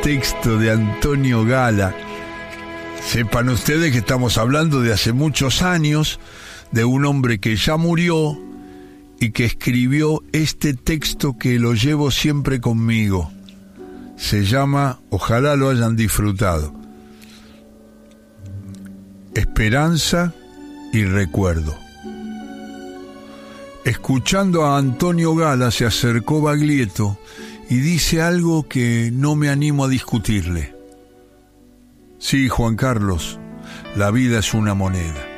texto de Antonio Gala. Sepan ustedes que estamos hablando de hace muchos años, de un hombre que ya murió y que escribió este texto que lo llevo siempre conmigo. Se llama, ojalá lo hayan disfrutado, Esperanza y Recuerdo. Escuchando a Antonio Gala se acercó Baglietto y dice algo que no me animo a discutirle. Sí, Juan Carlos, la vida es una moneda.